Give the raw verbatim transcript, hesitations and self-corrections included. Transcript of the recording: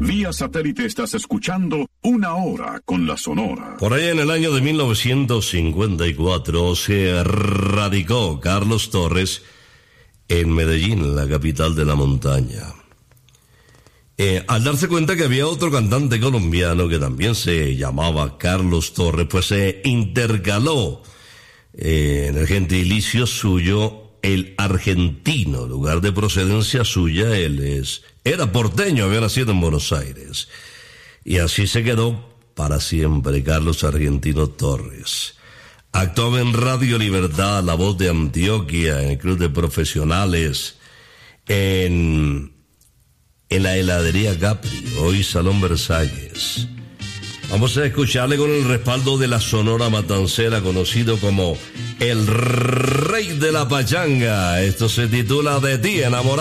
Vía satélite estás escuchando Una Hora con la Sonora. Por ahí en el año de mil novecientos cincuenta y cuatro se radicó Carlos Torres en Medellín, la capital de la montaña. Eh, al darse cuenta que había otro cantante colombiano que también se llamaba Carlos Torres, pues se intercaló eh, en el gentilicio suyo el argentino, lugar de procedencia suya. Él es, era porteño, había nacido en Buenos Aires. Y así se quedó para siempre Carlos Argentino Torres. Actuaba en Radio Libertad, La Voz de Antioquia, en el Club de Profesionales, en, en la heladería Capri, hoy Salón Versalles. Vamos a escucharle con el respaldo de la Sonora Matancera, conocido como el Rey de la Pachanga. Esto se titula De ti enamorado.